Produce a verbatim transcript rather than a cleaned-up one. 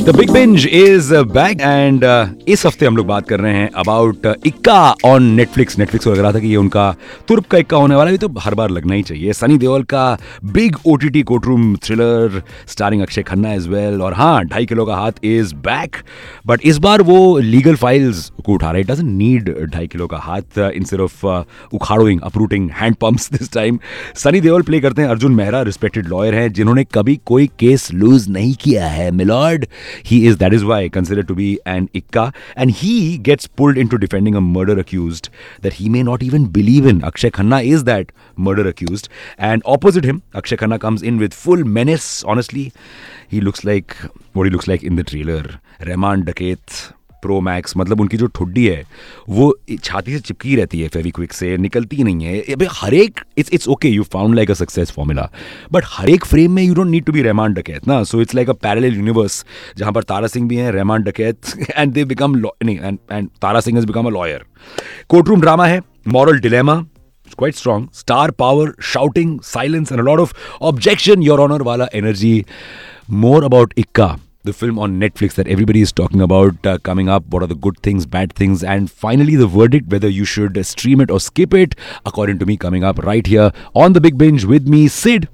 The big binge is back and इस हफ्ते हम लोग बात कर रहे हैं अबाउट इक्का ऑन नेटफ्लिक्स. नेटफ्लिक्स को लग रहा था कि ये उनका तुर्क का इक्का होने वाला है, तो हर बार लगना ही चाहिए. सनी देओल का big OTT courtroom thriller starring Akshay Khanna as well. और हाँ, ढाई किलो का हाथ इज बैक, बट इस बार वो लीगल फाइल्स को उठा रहा है. इट डजंट नीड ढाई किलो का हाथ instead of उखाड़ोइंग uprooting hand pumps this time. Sunny Deol play करते हैं अर्जुन मेहरा, रिस्पेक्टेड लॉयर हैं जिन्होंने कभी कोई केस लूज नहीं किया है. Milord, he is, that is why, considered to be an ikka, and he gets pulled into defending a murder accused that he may not even believe in. Akshay Khanna is that murder accused, and opposite him Akshay Khanna comes in with full menace. Honestly, he looks like what he looks like in the trailer. Rahman Daket pro max. मतलब उनकी जो ठुड्डी है वो छाती से चिपकी रहती है, फेविक्विक से निकलती नहीं है. भाई हर एक, it's it's okay, you found like a success formula, but हर एक फ्रेम में you don't need to be Rahman डकैत ना. So it's like a parallel universe जहां पर तारा सिंह भी हैं, रहमान डकैत, एंड दे बिकम नहीं and and Tara Singh has become a lawyer. Courtroom drama है, moral dilemma, quite strong, star power, shouting, silence, and a lot of objection, your honor wala energy. More about Ikka, the film on Netflix that everybody is talking about, uh, coming up. What are the good things, bad things, and finally the verdict whether you should stream it or skip it, according to me, coming up right here on The Big Binge with me, Sid.